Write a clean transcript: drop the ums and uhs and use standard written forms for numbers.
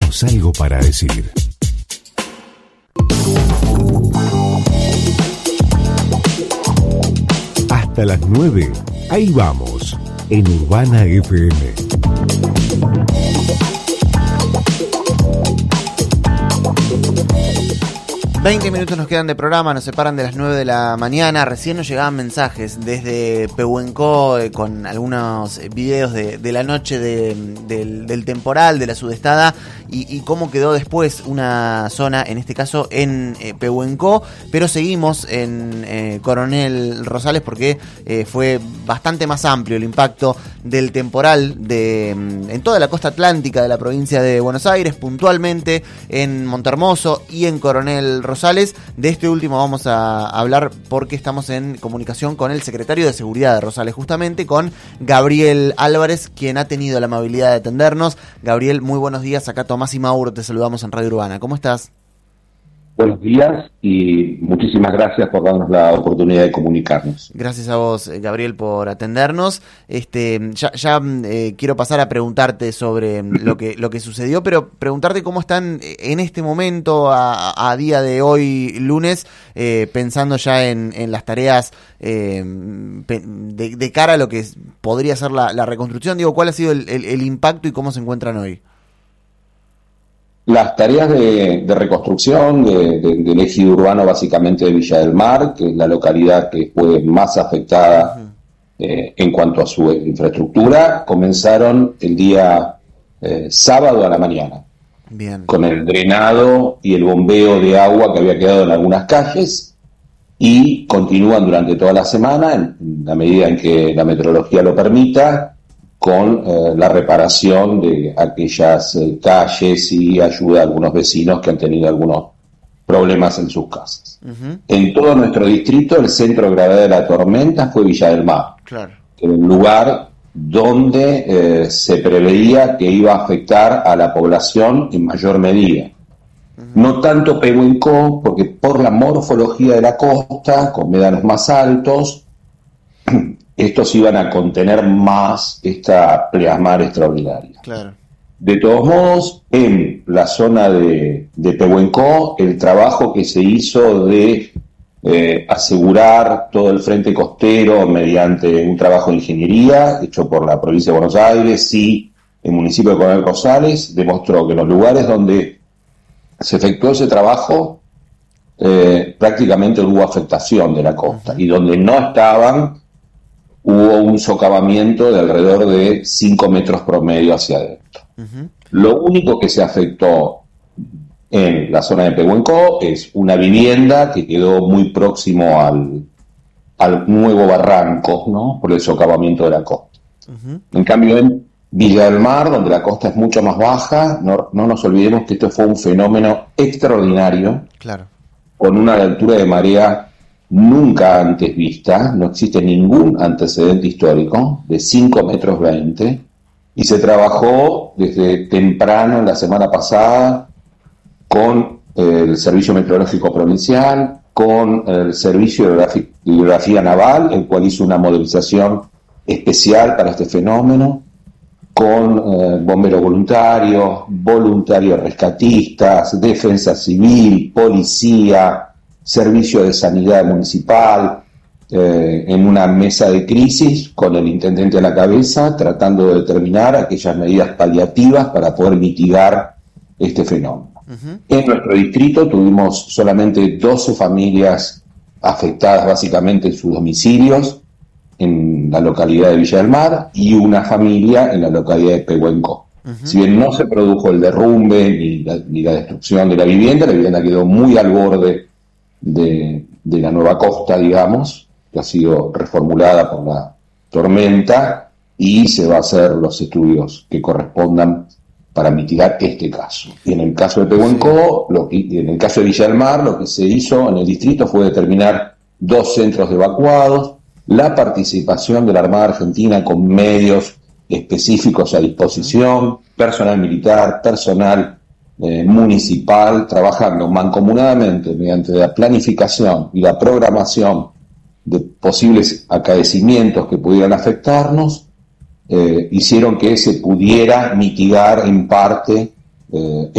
Tenemos algo para decir. Hasta las 9, ahí vamos, en Urbana FM. 20 minutos nos quedan de programa, nos separan de las 9 de la mañana. Recién nos llegaban mensajes desde Pehuenco con algunos videos de la noche del temporal, de la sudestada y cómo quedó después una zona, en este caso en Pehuenco, pero seguimos en Coronel Rosales porque fue bastante más amplio el impacto del temporal en toda la costa atlántica de la provincia de Buenos Aires, puntualmente en Montehermoso y en Coronel Rosales. De este último vamos a hablar porque estamos en comunicación con el secretario de Seguridad de Rosales, justamente con Gabriel Álvarez, quien ha tenido la amabilidad de atendernos. Gabriel, muy buenos días. Acá Tomás y Mauro te saludamos en Radio Urbana. ¿Cómo estás? Buenos días y muchísimas gracias por darnos la oportunidad de comunicarnos. Gracias a vos, Gabriel, por atendernos. Ya quiero pasar a preguntarte sobre lo que sucedió, pero preguntarte cómo están en este momento, a día de hoy, lunes, pensando ya en las tareas de cara a lo que podría ser la reconstrucción. Digo, ¿cuál ha sido el impacto y cómo se encuentran hoy? Las tareas de reconstrucción del ejido urbano, básicamente de Villa del Mar, que es la localidad que fue más afectada en cuanto a su infraestructura, comenzaron el día sábado a la mañana. Bien. Con el drenado y el bombeo de agua que había quedado en algunas calles, y continúan durante toda la semana, en la medida en que la meteorología lo permita, con la reparación de aquellas calles y ayuda a algunos vecinos que han tenido algunos problemas en sus casas. Uh-huh. En todo nuestro distrito, el centro de gravedad de la tormenta fue Villa del Mar, claro, el lugar donde se preveía que iba a afectar a la población en mayor medida. Uh-huh. No tanto Pehuenco, porque por la morfología de la costa, con médanos más altos, estos iban a contener más esta pleamar extraordinaria. Claro. De todos modos, en la zona de Pehuenco, el trabajo que se hizo de asegurar todo el frente costero mediante un trabajo de ingeniería hecho por la provincia de Buenos Aires y el municipio de Coronel Rosales, demostró que en los lugares donde se efectuó ese trabajo prácticamente no hubo afectación de la costa. Uh-huh. Y donde no estaban, hubo un socavamiento de alrededor de 5 metros promedio hacia adentro. Uh-huh. Lo único que se afectó en la zona de Pehuenco es una vivienda que quedó muy próximo al nuevo barranco, ¿no?, por el socavamiento de la costa. Uh-huh. En cambio, en Villa del Mar, donde la costa es mucho más baja, no nos olvidemos que esto fue un fenómeno extraordinario, claro, con una altura de marea nunca antes vista, no existe ningún antecedente histórico, de 5 metros 20, y se trabajó desde temprano en la semana pasada con el Servicio Meteorológico Provincial, con el Servicio de Hidrografía Naval, el cual hizo una modelización especial para este fenómeno, con bomberos voluntarios rescatistas, defensa civil, policía, servicio de sanidad municipal, en una mesa de crisis con el intendente a la cabeza, tratando de determinar aquellas medidas paliativas para poder mitigar este fenómeno. Uh-huh. En nuestro distrito tuvimos solamente 12 familias afectadas básicamente en sus domicilios, en la localidad de Villa del Mar, y una familia en la localidad de Pehuenco. Uh-huh. Si bien no se produjo el derrumbe ni la destrucción de la vivienda quedó muy al borde de la nueva costa, digamos, que ha sido reformulada por la tormenta, y se va a hacer los estudios que correspondan para mitigar este caso. Y en el caso de Pehuenco, en el caso de Villa del Mar, lo que se hizo en el distrito fue determinar 2 centros evacuados, la participación de la Armada Argentina con medios específicos a disposición, personal militar, personal municipal, trabajando mancomunadamente mediante la planificación y la programación de posibles acaecimientos que pudieran afectarnos, hicieron que se pudiera mitigar en parte